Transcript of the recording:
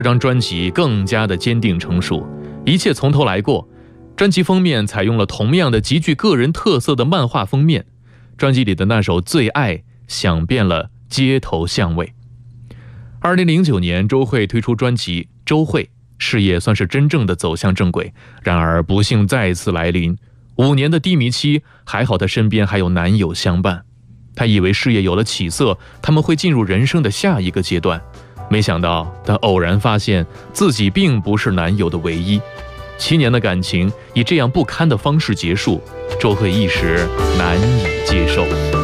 让专辑更加的坚定成熟，一切从头来过。专辑封面采用了同样的极具个人特色的漫画封面，专辑里的那首《最爱》响遍了街头巷尾。2009年，周蕙推出专辑《周蕙》，事业算是真正的走向正轨。然而不幸再次来临，5年的低迷期，还好她身边还有男友相伴。她以为事业有了起色，他们会进入人生的下一个阶段，没想到她偶然发现自己并不是男友的唯一。7年的感情以这样不堪的方式结束，周蕙一时难以接受。